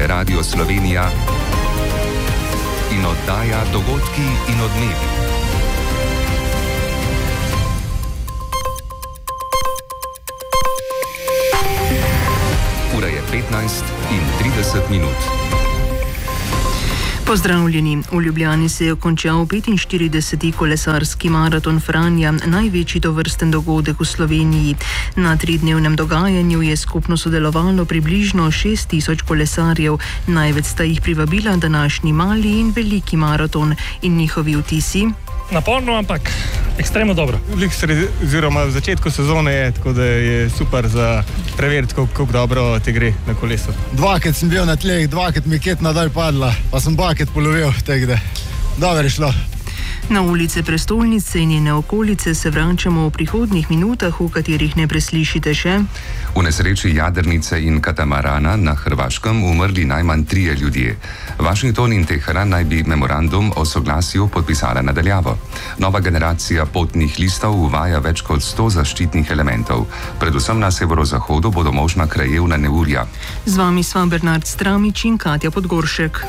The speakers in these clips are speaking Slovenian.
Radio Slovenija in oddaja Dogodki in odmevi. Ura je 15:30. Pozdravljeni. V Ljubljani se je končal 45. kolesarski maraton Franja, največji tovrsten dogodek v Sloveniji. Na tridnevnem dogajanju je skupno sodelovalo približno 6000 kolesarjev. Največ sta jih privabila današnji mali in veliki maraton. In njihovi vtisi? Naporno, ampak ekstremno dobro. V začetku sezone je, tako da je super za preveriti, kako dobro ti gre na kolesu. Dvakrat sem bil na tleh, dvakrat mi je ketna dol padla, pa sem dvakrat polovil, tako da dobro je šlo. Na ulice prestolnice in njene okolice se vračamo v prihodnjih minutah, v katerih ne preslišite še. V nesreči jadrnice in katamarana na Hrvaškem umrli najmanj 3 ljudje. Washington in Teheran naj bi memorandum o soglasju podpisala nadaljavo. Nova generacija potnih listov uvaja več kot 100 zaščitnih elementov. Predvsem na severozahodu bodo možna krajevna neurja. Z vami sva Bernard Stramič in Katja Podgoršek.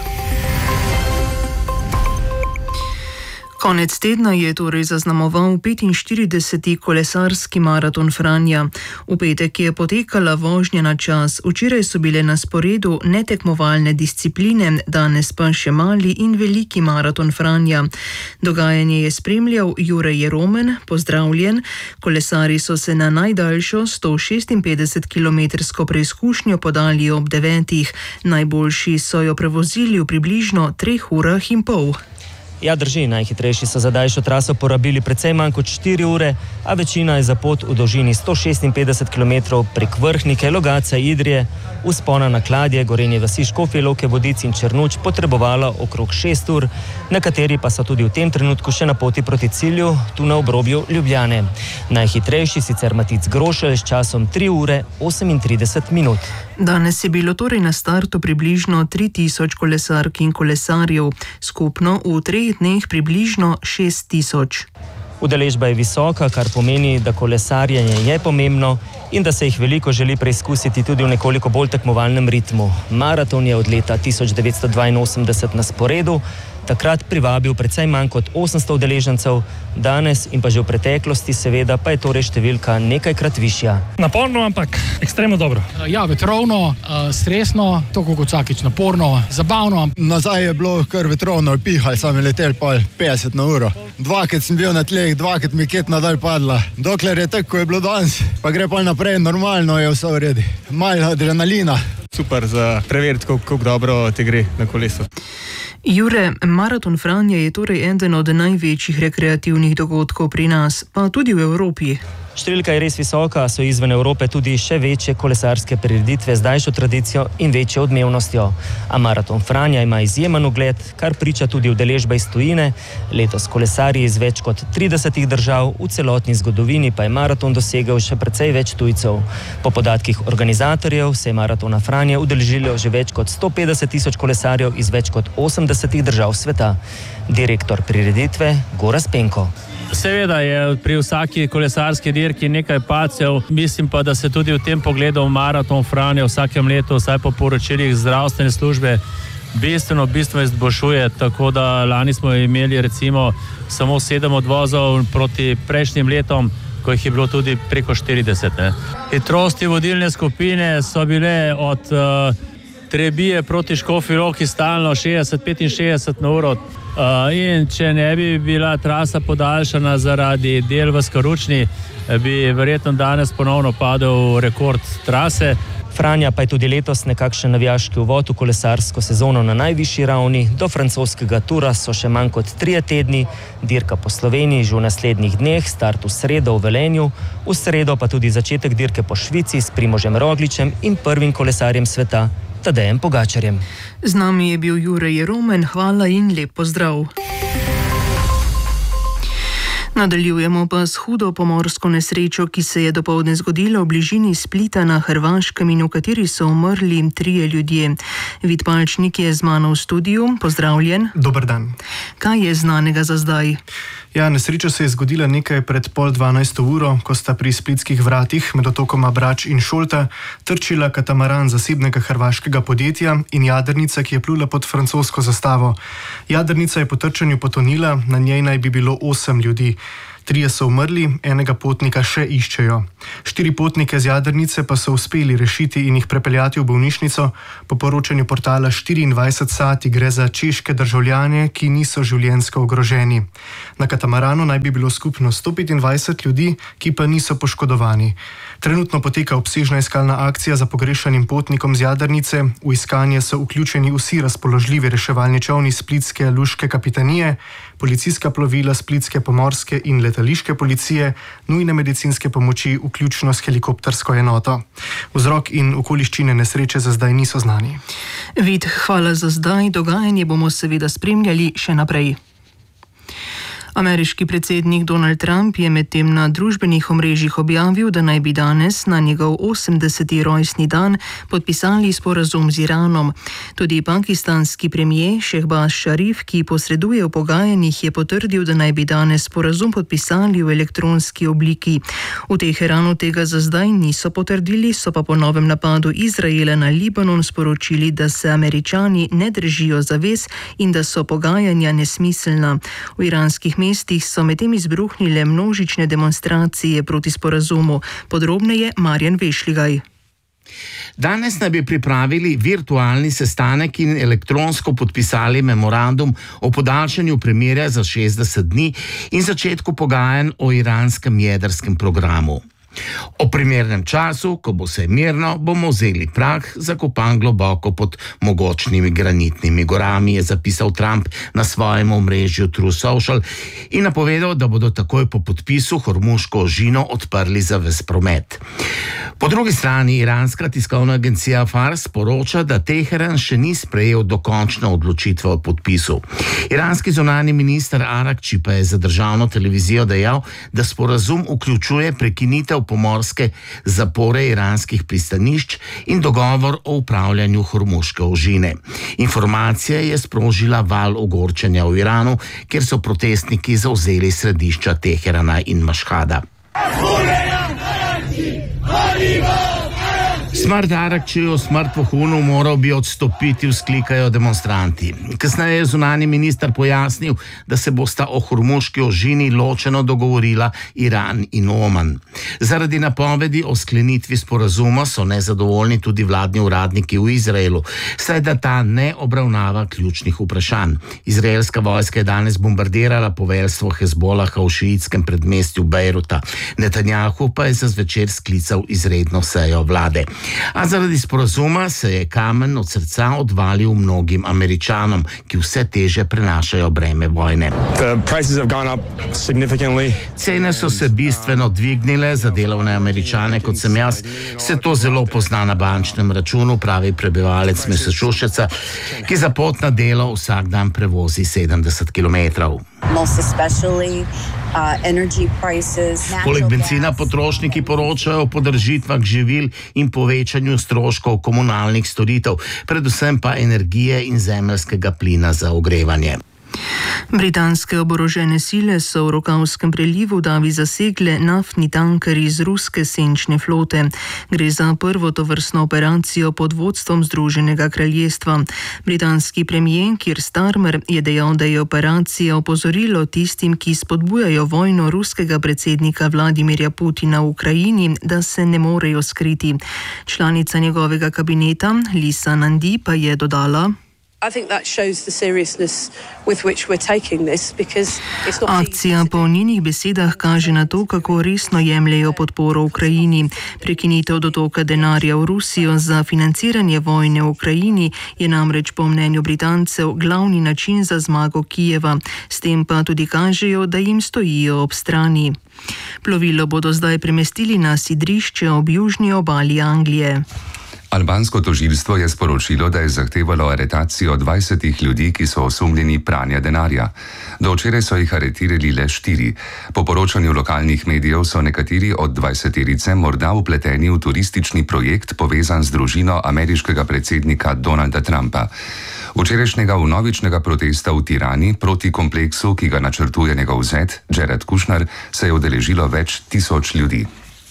Konec tedna je torej zaznamoval 45. kolesarski maraton Franja. V petek je potekala vožnja na čas, včeraj so bile na sporedu netekmovalne discipline, danes pa še mali in veliki maraton Franja. Dogajanje je spremljal Jure Jeromen, pozdravljen. Kolesarji so se na najdaljšo 156-kilometrsko preizkušnjo podali ob 9. Najboljši so jo prevozili v približno 3 urah in pol. Ja, drži, najhitrejši so za daljšo traso porabili precej manj kot 4 ure, a večina je za pot v dolžini 156 km prek Vrhnike, Logatca, Idrije, vzpona na Kladje, Gorenje vasi, Škofje Loke, Vodic in Črnuč potrebovala okrog 6 ur, nekateri pa so tudi v tem trenutku še na poti proti cilju, tu na obrobju Ljubljane. Najhitrejši sicer Matic Grošelj s časom 3 ure 38 minut. Danes je bilo torej na startu približno 3000 kolesark in kolesarjev, skupno v 3 dneh približno 6000. Udeležba je visoka, kar pomeni, da kolesarjenje je pomembno in da se jih veliko želi preizkusiti tudi v nekoliko bolj tekmovalnem ritmu. Maraton je od leta 1982 na sporedu, takrat privabil precej manj kot 800 udeležencev, danes in pa že v preteklosti seveda pa je torej številka nekajkrat višja. Naporno, ampak ekstremno dobro. Ja, vetrovno, stresno, tako kot vsakič naporno, zabavno. Nazaj je bilo kar vetrovno, pihali, sam je letel pol 50 na uro. Dvakrat sem bil na tleh, dvakrat mi je ketna dol padla. Dokler je tako, je bilo danes, pa gre pol naprej, normalno je vse v redu. Malo adrenalina. Super za preveriti, kako dobro ti gre na kolesu. Jure, maraton Franja je torej eden od največjih rekreativnih dogodkov pri nas, pa tudi v Evropi. Številka je res visoka, so izven Evrope tudi še večje kolesarske prireditve z daljšo tradicijo in večjo odmevnostjo. A maraton Franja ima izjemen ugled, kar priča tudi udeležba iz tujine. Letos kolesarji iz več kot 30 držav, v celotni zgodovini pa je maraton dosegel še precej več tujcev. Po podatkih organizatorjev se je maratona Franja udeležilo že več kot 150 000 kolesarjev iz več kot 80 držav sveta. Direktor prireditve Gorazd Penko. Seveda je pri vsaki kolesarski dirki nekaj padcev, mislim pa, da se tudi v tem pogledu maraton Franja vsakem letu, vsaj po poročilih zdravstvene službe, bistveno izboljšuje, tako da lani smo imeli recimo samo 7 odvozov proti prejšnjim letom, ko jih je bilo tudi preko 40. Hitrosti vodilne skupine so bile od Trebije proti Škofji Loki stalno 60-65 na uro. In če ne bi bila trasa podaljšana zaradi del v Skaručni, bi verjetno danes ponovno padel rekord trase. Franja pa je tudi letos nekakšen navijaški uvod v kolesarsko sezono na najvišji ravni. Do francoskega tura so še manj kot 3 tedni, dirka po Sloveniji že v naslednjih dneh, start v sredo v Velenju, v sredo pa tudi začetek dirke po Švici s Primožem Rogličem in prvim kolesarjem sveta Tadejem Pogačarjem. Z nami je bil Jure Jeromen, hvala in lep pozdrav. Nadaljujemo pa s hudo pomorsko nesrečo, ki se je dopoldne zgodila v bližini Splita na Hrvaškem in v kateri so umrli 3 ljudje. Vid Palčnik je z mano v studiu. Pozdravljen. Dober dan. Kaj je znanega za zdaj? Ja, nesreča se je zgodila nekaj pred 11:30, ko sta pri splitskih vratih med otokoma Brač in Šolta trčila katamaran zasebnega hrvaškega podjetja in jadrnica, ki je plula pod francosko zastavo. Jadrnica je po trčenju potonila, na njej naj bi bilo 8 ljudi. 3 so umrli, enega potnika še iščejo. 4 potnike z jadrnice pa so uspeli rešiti in jih prepeljati v bolnišnico. Po poročanju portala 24 gre za češke državljane, ki niso življenjsko ogroženi. Na katamaranu naj bi bilo skupno 125 ljudi, ki pa niso poškodovani. Trenutno poteka obsežna iskalna akcija za pogrešanim potnikom z jadrnice. V iskanje so vključeni vsi razpoložljivi reševalni čolni Splitske luške kapitanije, policijska plovila Splitske pomorske in letališke policije, nujne medicinske pomoči, vključno s helikoptersko enoto. Vzrok in okoliščine nesreče za zdaj niso znani. Vid, hvala za zdaj. Dogajanje bomo seveda spremljali še naprej. Ameriški predsednik Donald Trump je medtem na družbenih omrežjih objavil, da naj bi danes na njegov 80. rojstni dan podpisali sporazum z Iranom. Tudi pakistanski premier Šehbaz Šarif, ki posreduje v pogajanjih, je potrdil, da naj bi danes sporazum podpisali v elektronski obliki. V Teheranu tega za zdaj niso potrdili, so pa po novem napadu Izraela na Libanon sporočili, da se Američani ne držijo zavez in da so pogajanja nesmiselna. V iranskih mestih so medtem izbruhnile množične demonstracije proti sporazumu. Podrobneje Marjan Vešligaj. Danes naj bi pripravili virtualni sestanek in elektronsko podpisali memorandum o podaljšanju premirja za 60 dni in začetku pogajanj o iranskem jedrskem programu. O primernem času, ko bo vse mirno, bomo vzeli prah, zakopan globoko pod mogočnimi granitnimi gorami, je zapisal Trump na svojem omrežju Truth Social in napovedal, da bodo takoj po podpisu Hormuško ožino odprli za ves promet. Po drugi strani iranska tiskovna agencija Fars poroča, da Teheran še ni sprejel dokončne odločitve o podpisu. Iranski zunanji minister Arakči pa je za državno televizijo dejal, da sporazum vključuje prekinitev pomorske zapore iranskih pristanišč in dogovor o upravljanju Hormuške ožine. Informacija je sprožila val ogorčenja v Iranu, kjer so protestniki zavzeli središča Teherana in Mašhada. Smrt Arakčiju, smrt vohunu, moral bi odstopiti, vzklikajo demonstranti. Kasneje je zunanji minister pojasnil, da se bosta o Hormuški ožini ločeno dogovorila Iran in Oman. Zaradi napovedi o sklenitvi sporazuma so nezadovoljni tudi vladni uradniki v Izraelu, saj da ta ne obravnava ključnih vprašanj. Izraelska vojska je danes bombardirala poveljstvo Hezbolaha v šiitskem predmestju Bejruta. Netanjahu pa je za zvečer sklical izredno sejo vlade. A zaradi sporazuma se je kamen od srca odvalil mnogim Američanom, ki vse teže prenašajo breme vojne. Cene so se bistveno dvignile, za delovne Američane, kot sem jaz, se to zelo pozna na bančnem računu, pravi prebivalec Massachusettsa, ki za pot na delo vsak dan prevozi 70 kilometrov. Poleg benzina potrošniki poročajo o podražitvah živil in povečanju stroškov komunalnih storitev, predvsem pa energije in zemeljskega plina za ogrevanje. Britanske oborožene sile so v Rokavskem prelivu davi zasegle naftni tanker iz ruske senčne flote. Gre za prvo tovrstno operacijo pod vodstvom Združenega kraljestva. Britanski premier Keir Starmer je dejal, da je operacija opozorilo tistim, ki spodbujajo vojno ruskega predsednika Vladimirja Putina v Ukrajini, da se ne morejo skriti. Članica njegovega kabineta Lisa Nandi pa je dodala: Akcija po njenih besedah kaže na to, kako resno jemljejo podporo Ukrajini. Prekinitev dotoka denarja v Rusijo za financiranje vojne v Ukrajini je namreč po mnenju Britancev glavni način za zmago Kijeva. S tem pa tudi kažejo, da jim stojijo ob strani. Plovilo bodo zdaj premestili na sidrišče ob južni obali Anglije. Albansko tožilstvo je sporočilo, da je zahtevalo aretacijo 20 ljudi, ki so osumljeni pranja denarja. Do včeraj so jih aretirali le 4. Po poročanju lokalnih medijev so nekateri od 20-terice morda vpleteni v turistični projekt povezan z družino ameriškega predsednika Donalda Trumpa. Včerajšnjega vnovičnega protesta v Tirani proti kompleksu, ki ga načrtuje njegov zet, Jared Kushner, se je udeležilo več tisoč ljudi.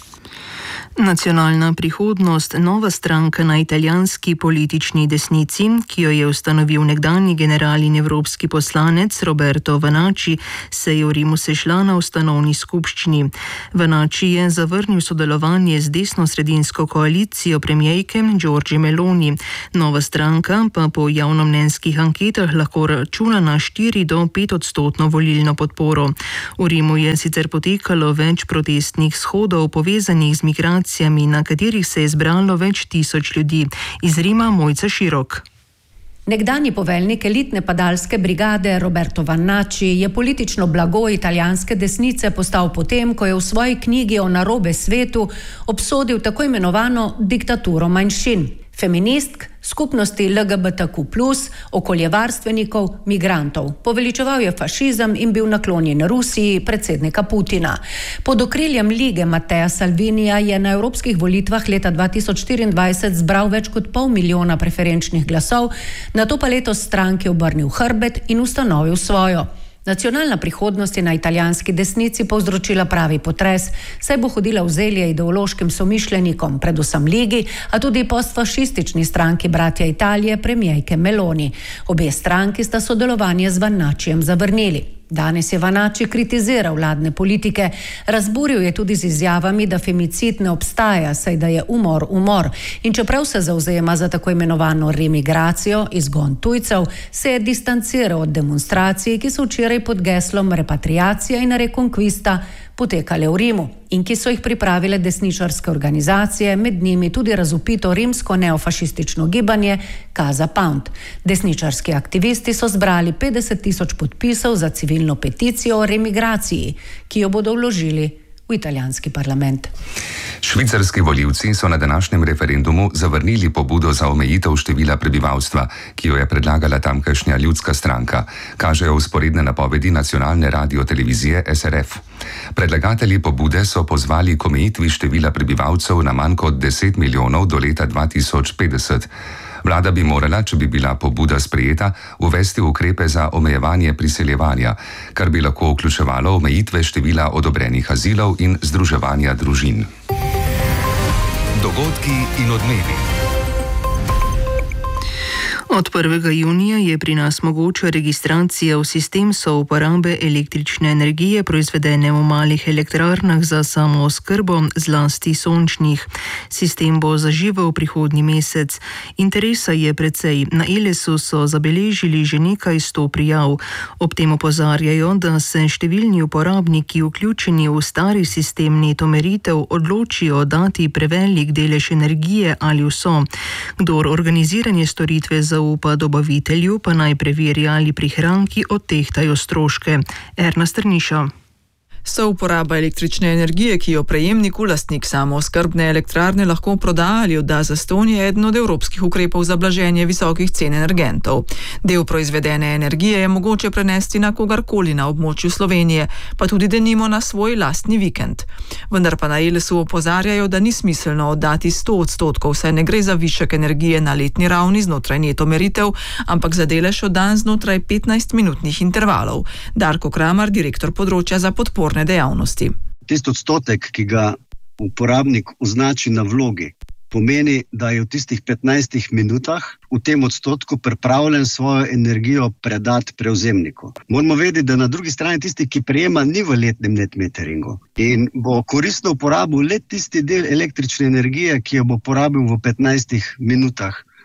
Nacionalna prihodnost, nova stranka na italijanski politični desnici, ki jo je ustanovil nekdanji general in evropski poslanec Roberto Vanacci, se je v Rimu sešla na ustanovni skupščini. Vanacci je zavrnil sodelovanje z desno-sredinsko koalicijo premijejke Giorgie Meloni. Nova stranka pa po javnomnenjskih anketah lahko računa na 4 do 5% volilno podporo. V Rimu je sicer potekalo več protestnih shodov povezanih z migracijami, na katerih se je zbralo več tisoč ljudi. Iz Rima Mojca Širok. Nekdanji poveljnik elitne padalske brigade Roberto Vanacci je politično blago italijanske desnice postal potem, ko je v svoji knjigi o narobe svetu obsodil tako imenovano diktaturo manjšin. Feministk, skupnosti LGBTQ+, okoljevarstvenikov, migrantov. Poveličeval je fašizem in bil naklonjen Rusiji predsednika Putina. Pod okriljem lige Mattea Salvinija je na evropskih volitvah leta 2024 zbral več kot 500 000 preferenčnih glasov, nato pa letos stranki obrnil hrbet in ustanovil svojo. Nacionalna prihodnost je na italijanski desnici povzročila pravi potres, saj bo hodila v zelje ideološkim somišljenikom, predvsem ligi, a tudi postfašistični stranki Bratja Italije, premijejke Meloni. Obe stranki sta sodelovanje z Vanaccijem zavrnili. Danes je Vanacci kritiziral vladne politike, razburil je tudi z izjavami, da femicid ne obstaja, saj da je umor. In čeprav se zavzema za tako imenovano remigracijo, izgon tujcev, se je distanciral od demonstracij, ki so včeraj pod geslom repatriacija in rekonkvista potekale v Rimu in ki so jih pripravile desničarske organizacije, med njimi tudi razvpito rimsko neofašistično gibanje Casa Pound. Desničarski aktivisti so zbrali 50 000 podpisov za civilno peticijo o remigraciji, ki jo bodo vložili v italijanski parlament. Švicarski volivci so na današnjem referendumu zavrnili pobudo za omejitev števila prebivalstva, ki jo je predlagala tamkajšnja ljudska stranka, kažejo vzporedne napovedi nacionalne radiotelevizije SRF. Predlagatelji pobude so pozvali k omejitvi števila prebivalcev na manj kot 10 milijonov do leta 2050. Vlada bi morala, če bi bila pobuda sprejeta, uvesti ukrepe za omejevanje priseljevanja, kar bi lahko vključevalo omejitve števila odobrenih azilov in združevanja družin. Dogodki in odmevi. Od 1. junija je pri nas mogoča registracija v sistem souporabe električne energije proizvedene v malih elektrarnah za samooskrbo, zlasti sončnih. Sistem bo zaživel prihodnji mesec. Interesa je precej. Na Elesu so zabeležili že nekaj 100 prijav. Ob tem opozarjajo, da se številni uporabniki, vključeni v stari sistem neto meritev, odločijo dati prevelik delež energije ali vso. Kdor organiziranje storitve zaupa dobavitelju, pa naj preveri, ali prihranki odtehtajo stroške. Erna Strniša. Souporaba električne energije, ki jo prejemnik, lastnik samooskrbne elektrarne lahko proda ali odda zastonj, je eden od evropskih ukrepov za blaženje visokih cen energentov. Del proizvedene energije je mogoče prenesti na kogarkoli na območju Slovenije, pa tudi denimo na svoj lastni vikend. Vendar pa na Elesu opozarjajo, da ni smiselno oddati 100%, saj ne gre za višek energije na letni ravni znotraj neto meritev, ampak za delež oddan znotraj 15-minutnih intervalov. Darko Kramar, direktor področja za podporne dejavnosti. Tisti odstotek, ki ga uporabnik označi na vlogi, pomeni, da je v tistih 15 minutah v tem odstotku pripravljen svojo energijo predati prevzemniku. Moramo vedeti, da na drugi strani tisti, ki prejema, ni v letnem netmeteringu in bo koristno uporabil le tisti del električne energije, ki jo bo porabil v 15 minutah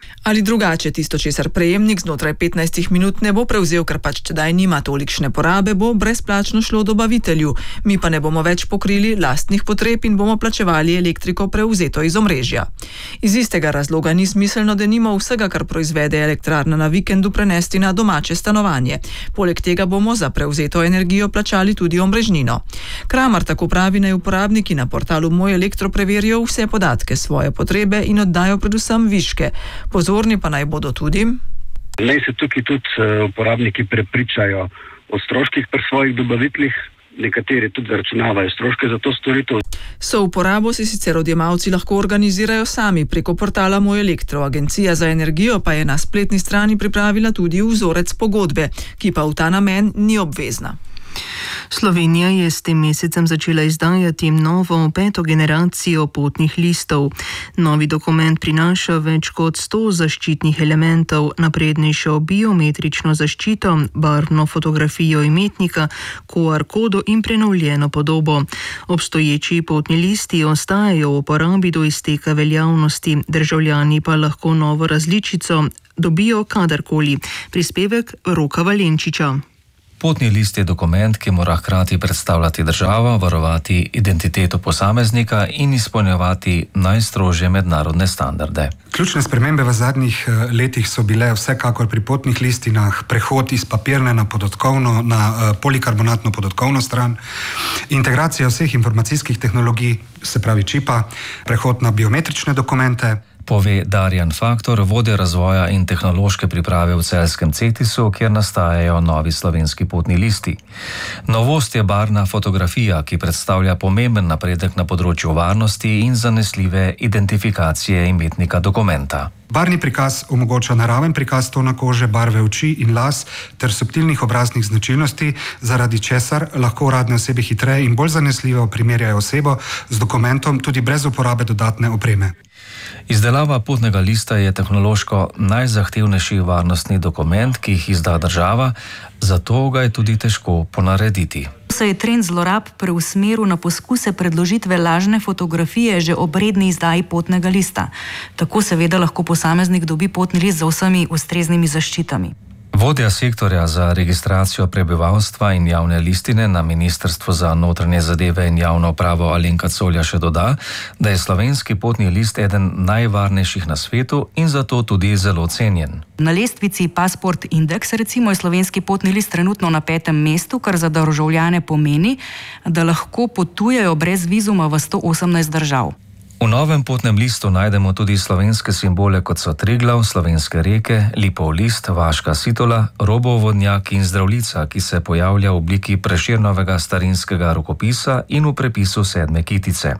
Ali drugače, tisto, česar prejemnik znotraj 15 minut ne bo prevzel, ker pač tedaj nima tolikšne porabe, bo brezplačno šlo dobavitelju. Mi pa ne bomo več pokrili lastnih potreb in bomo plačevali elektriko prevzeto iz omrežja. Iz istega razloga ni smiselno, da nimo vsega, kar proizvede elektrarna na vikendu, prenesti na domače stanovanje. Poleg tega bomo za prevzeto energijo plačali tudi omrežnino. Kramar tako pravi, naj uporabniki na portalu Moj Elektro preverijo vse podatke, svoje potrebe in oddajo predvsem viške. Pozorni pa naj bodo tudi. Naj se tukaj tudi uporabniki prepričajo o stroških pri svojih dobaviteljih. Nekateri tudi zaračunavajo stroške za to storitev. Souporabo si sicer odjemalci lahko organizirajo sami preko portala Moj Elektro. Agencija za energijo pa je na spletni strani pripravila tudi vzorec pogodbe, ki pa v ta namen ni obvezna. Slovenija je s tem mesecem začela izdajati novo 5. generacijo potnih listov. Novi dokument prinaša več kot 100 zaščitnih elementov, naprednejšo biometrično zaščito, barvno fotografijo imetnika, QR kodo in prenovljeno podobo. Obstoječi potni listi ostajajo v uporabi do izteka veljavnosti, državljani pa lahko novo različico dobijo kadarkoli. Prispevek Roka Valenčiča. Potni list je dokument, ki mora hkrati predstavljati državo, varovati identiteto posameznika in izpolnjevati najstrožje mednarodne standarde. Ključne spremembe v zadnjih letih so bile vsekakor pri potnih listinah prehod iz papirne na podatkovno, na polikarbonatno podatkovno stran, integracija vseh informacijskih tehnologij, se pravi čipa, prehod na biometrične dokumente. Pove Darjan Faktor, vodja razvoja in tehnološke priprave v Celjskem CETIS-u, kjer nastajajo novi slovenski potni listi. Novost je barvna fotografija, ki predstavlja pomemben napredek na področju varnosti in zanesljive identifikacije imetnika dokumenta. Barvni prikaz omogoča naraven prikaz tona kože, barve oči in las ter subtilnih obraznih značilnosti, zaradi česar lahko uradne osebe hitreje in bolj zanesljivo primerjajo osebo z dokumentom tudi brez uporabe dodatne opreme. Izdelava potnega lista je tehnološko najzahtevnejši varnostni dokument, ki jih izda država, zato ga je tudi težko ponarediti. Se je trend zlorab preusmeril na poskuse predložitve lažne fotografije že ob redni izdaji potnega lista. Tako seveda lahko posameznik dobi potni list z vsemi ustreznimi zaščitami. Vodja sektorja za registracijo prebivalstva in javne listine na Ministrstvu za notranje zadeve in javno upravo Alenka Colja še doda, da je slovenski potni list eden najvarnejših na svetu in zato tudi zelo cenjen. Na lestvici Passport Index recimo je slovenski potni list trenutno na 5. mestu, kar za državljane pomeni, da lahko potujejo brez vizuma v 118 držav. V novem potnem listu najdemo tudi slovenske simbole, kot so Triglav, slovenske reke, lipov list, vaška sitola, robov vodnjak in zdravljica, ki se pojavlja v obliki Prešernovega starinskega rokopisa in v prepisu 7. kitice.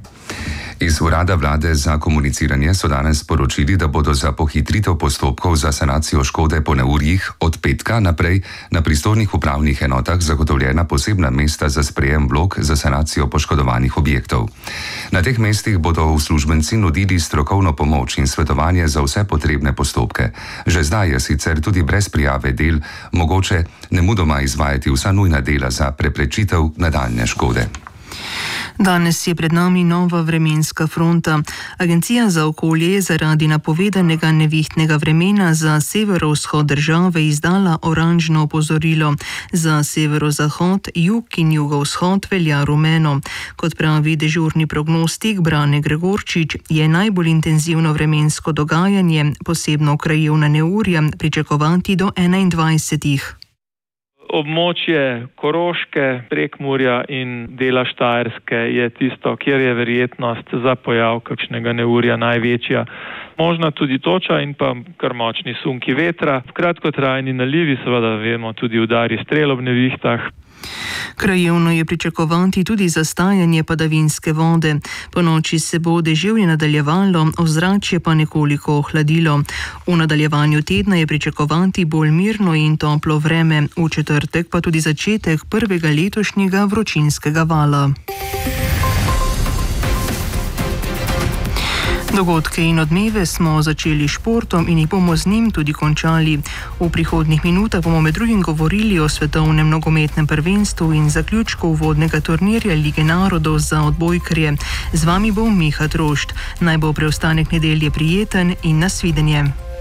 Iz urada vlade za komuniciranje so danes sporočili, da bodo za pohitritev postopkov za sanacijo škode po neurjih od petka naprej na pristojnih upravnih enotah zagotovljena posebna mesta za sprejem vlog za sanacijo poškodovanih objektov. Na teh mestih bodo uslužbenci nudili strokovno pomoč in svetovanje za vse potrebne postopke. Že zdaj je sicer tudi brez prijave del mogoče nemudoma izvajati vsa nujna dela za preprečitev nadaljnje škode. Danes je pred nami nova vremenska fronta. Agencija za okolje je zaradi napovedanega nevihtnega vremena za severovzhod države izdala oranžno opozorilo. Za severozahod, jug in jugovzhod velja rumeno. Kot pravi dežurni prognostik Brane Gregorčič, je najbolj intenzivno vremensko dogajanje, posebno krajevna neurja, pričakovati do 21. Območje Koroške, Prekmurja in dela Štajerske je tisto, kjer je verjetnost za pojav kakšnega neurja največja. Možna tudi toča in pa kar močni sunki vetra. Kratkotrajni nalivi, seveda vemo, tudi udari strel ob nevihtah. Krajevno je pričakovati tudi zastajanje padavinske vode. Po noči se bo deževje nadaljevalo, ozračje pa nekoliko ohladilo. V nadaljevanju tedna je pričakovati bolj mirno in toplo vreme, v četrtek pa tudi začetek prvega letošnjega vročinskega vala. Dogodke in odmeve smo začeli športom in jih bomo z njim tudi končali. V prihodnjih minutah bomo med drugim govorili o svetovnem nogometnem prvenstvu in zaključku uvodnega turnirja Lige narodov za odbojkarje. Z vami bo Miha Trošt. Naj bo preostanek nedelje prijeten in nasvidenje.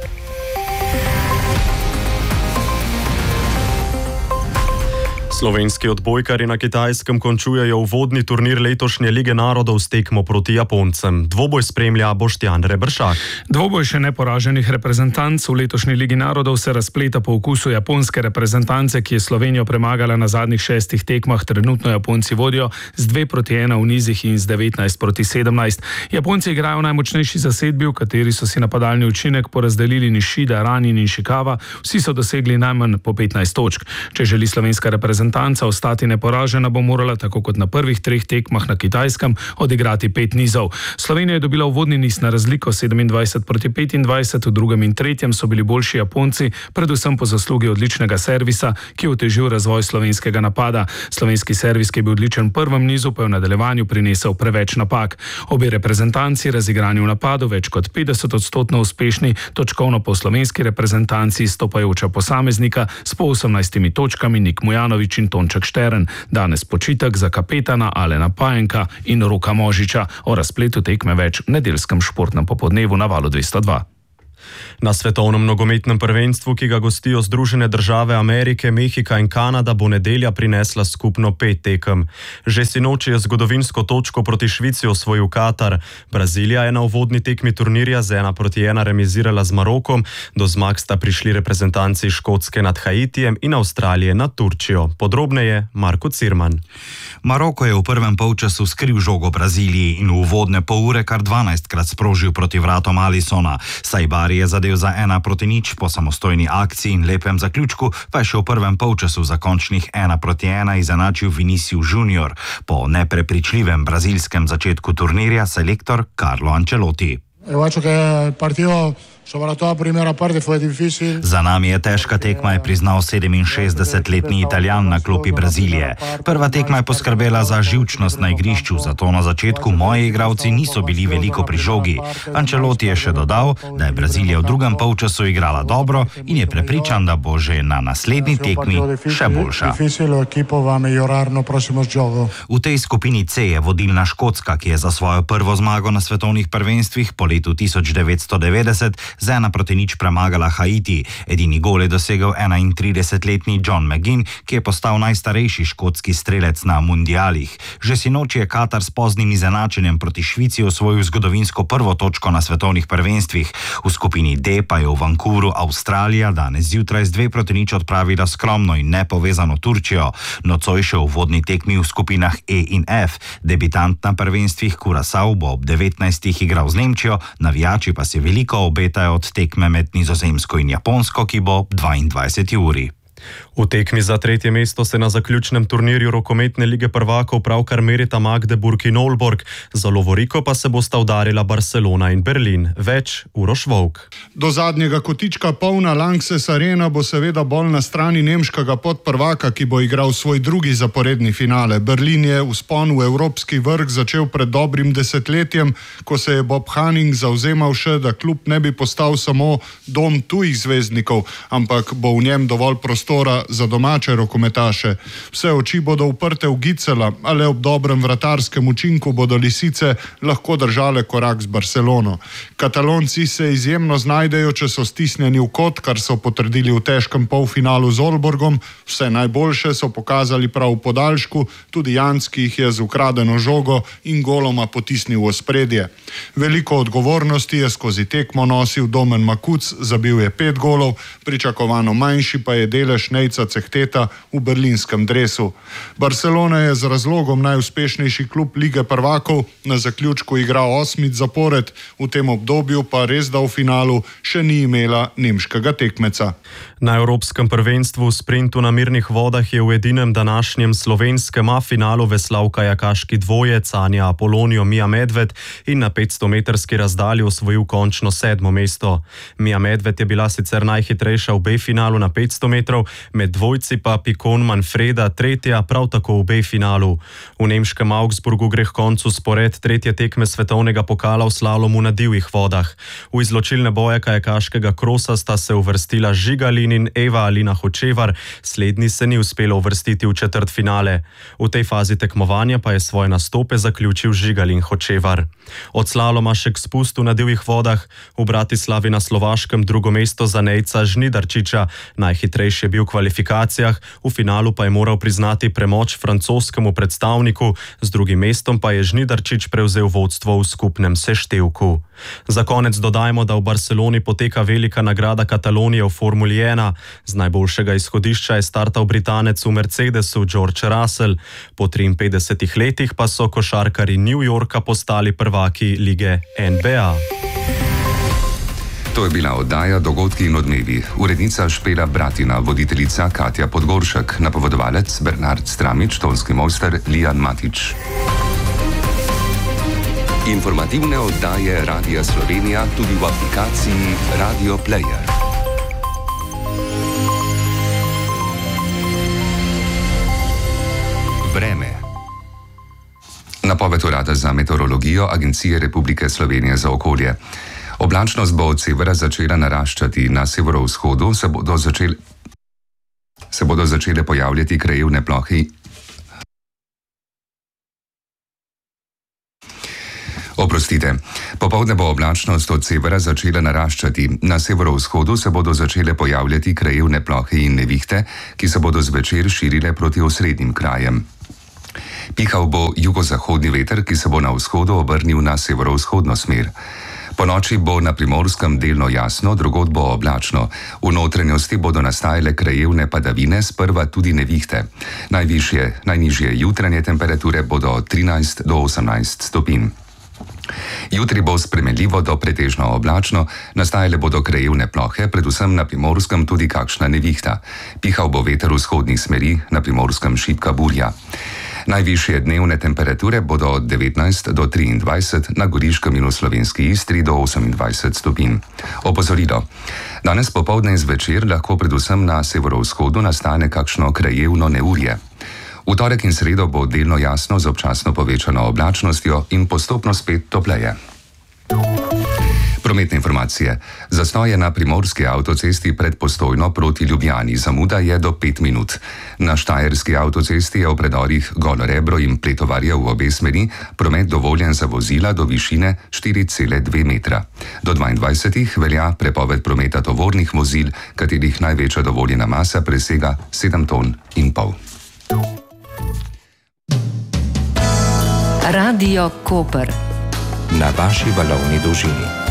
Slovenski odbojkarji na Kitajskem končujejo uvodni turnir letošnje Lige narodov s tekmo proti Japoncem. Dvoboj spremlja Boštjan Rebršak. Dvoboj še neporaženih reprezentanc v letošnji Ligi narodov se razpleta po okusu japonske reprezentance, ki je Slovenijo premagala na zadnjih 6 tekmah. Trenutno Japonci vodijo z 2-1 v nizih in z 19-17. Japonci igrajo v najmočnejši zasedbi, v kateri so si napadalni učinek porazdelili Nishida, Ranin in Shikawa. Vsi so dosegli najmanj po 15 točk. Če želi slovenska reprezentanca ostati neporažena, bo morala tako kot na prvih 3 tekmah na Kitajskem odigrati 5 nizov. Slovenija je dobila uvodni niz na razliko 27-25, v drugem in tretjem so bili boljši Japonci, predvsem po zaslugi odličnega servisa, ki je otežil razvoj slovenskega napada. Slovenski servis, ki je bil odličen v prvem nizu, pa je v nadaljevanju prinesel preveč napak. Obe reprezentanci razigrani v napadu več kot 50% uspešni, točkovno po slovenski reprezentanci stopajoča posameznika s po 18 točkami Nik Mujanović in Tonček Štern. Danes počitek za kapetana Alena Pajenka in Roka Možiča. O razpletu tekme več v nedeljskem športnem popodnevu na Valu 202. Na svetovnem nogometnem prvenstvu, ki ga gostijo Združene države Amerike, Mehika in Kanada, bo nedelja prinesla skupno 5 tekem. Že sinoči je zgodovinsko točko proti Švici osvojil Katar. Brazilija je na uvodni tekmi turnirja z 1-1 remizirala z Marokom. Do zmag sta prišli reprezentanci Škotske nad Haitijem in Avstralije nad Turčijo. Podrobneje Marko Cirman. Maroko je v prvem polčasu skril žogo Braziliji in v uvodne pol ure kar 12krat sprožil proti vratom Alisona. Sajbari je zadev za 1-0 po samostojni akciji in lepem zaključku, pa je še v prvem polčasu za končnih 1-1 izenačil Vinicius Junior. Po neprepričljivem brazilskem začetku turnirja selektor Carlo Ancelotti. Za nami je težka tekma, je priznal 67-letni Italijan na klopi Brazilije. Prva tekma je poskrbela za živčnost na igrišču, zato na začetku moji igralci niso bili veliko pri žogi. Ancelotti je še dodal, da je Brazilija v drugem polčasu igrala dobro in je prepričan, da bo že na naslednji tekmi še boljša. V tej skupini C je vodilna Škotska, ki je za svojo prvo zmago na svetovnih prvenstvih po letu 1990 z 1-0 premagala Haiti. Edini gol je dosegel 31-letni John McGinn, ki je postal najstarejši škotski strelec na mundialih. Že sinoči je Katar s poznim izenačenjem proti Švici osvojil zgodovinsko prvo točko na svetovnih prvenstvih. V skupini D pa je v Vancouvru Avstralija danes zjutraj z 2-0 odpravila skromno in nepovezano Turčijo. Nocoj še v uvodni tekmi v skupinah E in F. Debitant na prvenstvih Curaçao bo ob 19 igral z Nemčijo, navijači pa si veliko obetajo od tekme med Nizozemsko in Japonsko, ki bo ob 22 uri. V tekmi za 3. mesto se na zaključnem turnirju rokometne lige prvakov pravkar merita Magdeburg in Aalborg. Za lovoriko pa se bosta udarila Barcelona in Berlin. Več Uroš Volk. Do zadnjega kotička polna Lanxess Arena bo seveda bolj na strani nemškega podprvaka, ki bo igral svoj drugi zaporedni finale. Berlin je vzpon v evropski vrh začel pred dobrim desetletjem, ko se je Bob Hanning zavzemal še, da klub ne bi postal samo dom tujih zvezdnikov, ampak bo v njem dovolj prostora za domače rokometaše. Vse oči bodo uprte v Gicela, ale ob dobrem vratarskem učinku bodo lisice lahko držale korak z Barcelono. Katalonci se izjemno znajdejo, če so stisnjeni v kot, kar so potrdili v težkem polfinalu z Aalborgom. Vse najboljše so pokazali prav v podaljšku, tudi Janski jih je z ukradeno žogo in goloma potisnil v ospredje. Veliko odgovornosti je skozi tekmo nosil Domen Makuc, zabil je 5 golov, pričakovano manjši pa je delež Nejca Cehteta v berlinskem dresu. Barcelona je z razlogom najuspešnejši klub Lige prvakov, na zaključku igra 8 zapored, v tem obdobju pa res da v finalu še ni imela nemškega tekmeca. Na Evropskem prvenstvu v sprintu na mirnih vodah je v edinem današnjem slovenskem finalu veslal kajakaški dvojec Anja Apolonijo Mija Medved in na 500-metrski razdalji osvojil končno 7. mesto. Mija Medved je bila sicer najhitrejša v B-finalu na 500 metrov, med dvojci pa Pikon Manfreda, tretja, prav tako v B-finalu. V nemškem Augsburgu gre k koncu spored tretje tekme svetovnega pokala v slalomu na divjih vodah. V izločilne boje kajakaškega krosa sta se uvrstila Žigalin in Eva Alina Hočevar, slednji se ni uspelo uvrstiti v četrtfinale. V tej fazi tekmovanja pa je svoje nastope zaključil Žigalin Hočevar. Od slaloma še k spustu na divjih vodah, v Bratislavi na Slovaškem drugo mesto za Nejca Žnidarčiča, najhitrejši je bil v kvalifikacijah, v finalu pa je moral priznati premoč francoskemu predstavniku, z drugim mestom pa je Žnidarčič prevzel vodstvo v skupnem seštevku. Za konec dodajmo, da v Barceloni poteka velika nagrada Katalonije v Formuli 1. Z najboljšega izhodišča je startal Britanec v Mercedesu George Russell. Po 53 letih pa so košarkarji New Yorka postali prvaki lige NBA. To je bila oddaja Dogodki in odmevi. Urednica Špela Bratina, voditeljica Katja Podgoršek, napovedovalec Bernard Stramič, tonski mojster Lijan Matič. Informativne oddaje Radia Slovenija tudi v aplikaciji Radio Player. Vreme. Napoved urada za meteorologijo Agencije Republike Slovenije za okolje. Oblačnost bo od severa začela naraščati, na severovzhodu se bodo začele pojavljati krajevne plohe. Popoldne bo oblačnost od severa začela naraščati. Na severovzhodu se bodo začele pojavljati krajevne plohe in nevihte, ki se bodo zvečer širile proti osrednjim krajem. Pihal bo jugozahodni veter, ki se bo na vzhodu obrnil na severovzhodno smer. Po noči bo na Primorskem delno jasno, drugod bo oblačno. V notranjosti bodo nastajale krajevne padavine, sprva tudi nevihte. Najnižje jutranje temperature bodo od 13 do 18 stopinj. Jutri bo spremenljivo do pretežno oblačno, nastajale bodo krajevne plohe, predvsem na Primorskem tudi kakšna nevihta. Pihal bo veter vzhodnih smeri, na Primorskem šibka burja. Najvišje dnevne temperature bodo od 19 do 23, na Goriškem in v Slovenski Istri do 28 stopinj. Opozorilo. Danes popoldne in zvečer lahko predvsem na severovzhodu nastane kakšno krajevno neurje. V torek in sredo bo delno jasno z občasno povečano oblačnostjo in postopno spet topleje. Prometne informacije. Zastoj je na primorski avtocesti pred Postojno proti Ljubljani. Zamuda je do 5 minut. Na štajerski avtocesti je v predorih Golo Rebro in Pletovarja v obe smeri promet dovoljen za vozila do višine 4,2 metra. Do 22 velja prepoved prometa tovornih vozil, katerih največja dovoljena masa presega 7,5 ton. Radio Koper. Na vaši valovni dolžini.